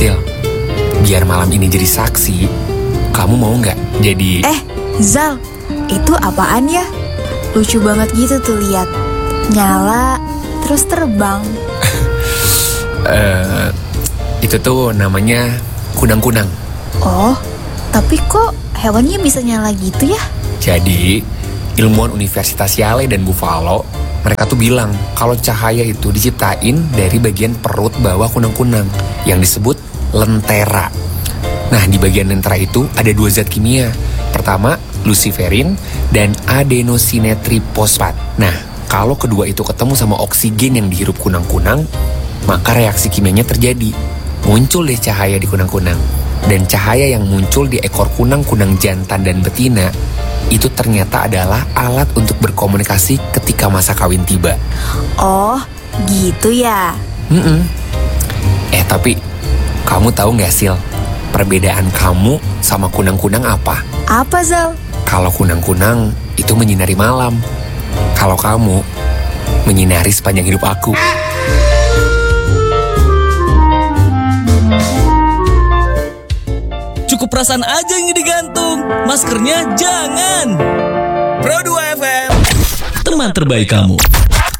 Sil, biar malam ini jadi saksi, kamu mau nggak jadi... Zal, itu apaan ya? Lucu banget gitu tuh lihat. Nyala, terus terbang. Itu tuh namanya kunang-kunang. Oh, tapi kok hewannya bisa nyala gitu ya? Jadi, ilmuwan Universitas Yale dan Buffalo, mereka tuh bilang kalau cahaya itu diciptain dari bagian perut bawah kunang-kunang yang disebut lentera. Nah, di bagian lentera itu ada 2 zat kimia. Pertama, luciferin dan adenosinetrifosfat. Nah, kalau kedua itu ketemu sama oksigen yang dihirup kunang-kunang, maka reaksi kimianya terjadi. Muncul deh cahaya di kunang-kunang. Dan cahaya yang muncul di ekor kunang-kunang jantan dan betina itu ternyata adalah alat untuk berkomunikasi ketika masa kawin tiba. Oh, gitu ya? Tapi kamu tahu nggak, Sil? Perbedaan kamu sama kunang-kunang apa? Apa, Zal? Kalau kunang-kunang itu menyinari malam. Kalau kamu menyinari sepanjang hidup aku. Cukup perasaan aja yang digantung, maskernya jangan. Pro 2 FM, teman terbaik kamu.